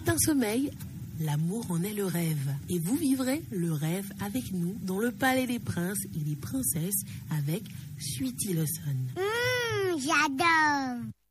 est un sommeil, l'amour en est le rêve. Et vous vivrez le rêve avec nous dans le palais des princes et des princesses avec Sweetie Lawson. J'adore.